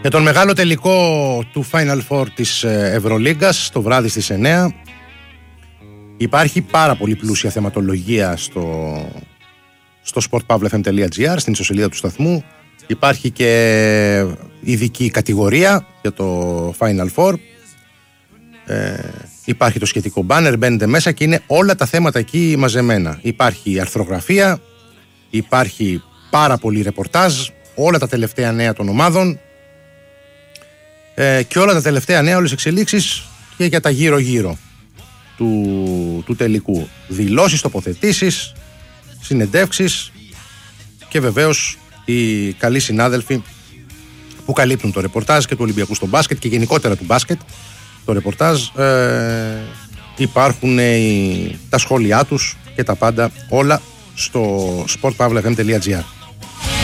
Με τον μεγάλο τελικό του Final Four της Ευρωλίγκας το βράδυ στις 9 υπάρχει πάρα πολύ πλούσια θεματολογία στο sportpavlefm.gr, στην ιστοσελίδα του σταθμού. Υπάρχει και ειδική κατηγορία για το Final Four. Υπάρχει το σχετικό banner, μπαίνετε μέσα και είναι όλα τα θέματα εκεί μαζεμένα. Υπάρχει αρθρογραφία, υπάρχει πάρα πολύ ρεπορτάζ, όλα τα τελευταία νέα των ομάδων και όλα τα τελευταία νέα, όλες εξελίξεις και για τα γύρω-γύρω του τελικού. Δηλώσεις, τοποθετήσεις, συνεντεύξεις και βεβαίως οι καλοί συνάδελφοι που καλύπτουν το ρεπορτάζ και του Ολυμπιακού στο μπάσκετ και γενικότερα του μπάσκετ το ρεπορτάζ. Υπάρχουν τα σχόλιά τους και τα πάντα όλα στο sportpavlefm.gr.